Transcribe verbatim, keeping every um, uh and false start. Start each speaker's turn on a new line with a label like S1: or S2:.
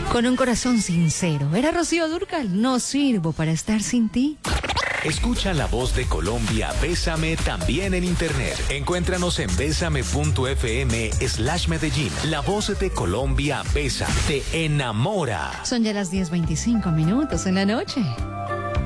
S1: Con un corazón sincero. Era Rocío Dúrcal. No sirvo para estar sin ti.
S2: Escucha La Voz de Colombia, Bésame, también en internet. Encuéntranos en bésame.fm slash Medellín. La Voz de Colombia, besa, te enamora.
S1: Son ya las diez veinticinco minutos en la noche.